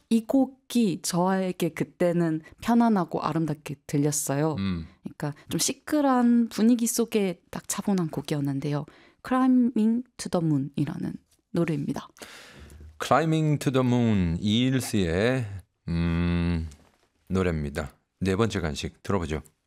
이 곡이 저에게 그때는 편안하고 아름답게 들렸어요. 그러니까 좀 시끌한 분위기 속에 딱 차분한 곡이었는데요. Climbing to the Moon이라는 노래입니다. Climbing to the Moon 이일스의 노래입니다. 네 번째 간식 들어보죠.